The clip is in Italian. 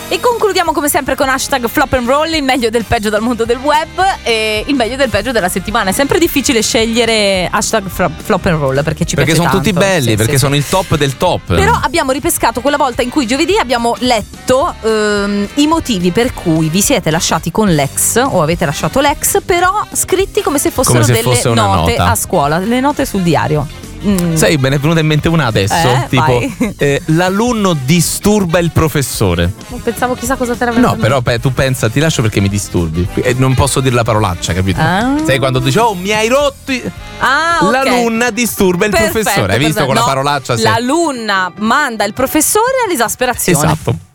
E concludiamo come sempre con hashtag Flop and Roll, il meglio del peggio dal mondo del web e il meglio del peggio della settimana. È sempre difficile scegliere hashtag Flop and Roll perché piace sono tanto. tutti belli, perché sono il top del top. Però abbiamo ripescato quella volta in cui giovedì abbiamo letto i motivi per cui vi siete lasciati con l'ex o avete lasciato l'ex, però scritti come se fossero delle fosse una note nota a scuola, le note sul diario. Sai, me ne è venuta in mente una adesso, tipo l'alunno disturba il professore. Non pensavo chissà cosa te l'aveva. No, però tu pensa, ti lascio perché mi disturbi. E non posso dire la parolaccia, capito? Sai quando dici mi hai rotti? Okay. L'alunna disturba il professore. Hai visto con la parolaccia? L'alunna manda il professore all'esasperazione. Esatto.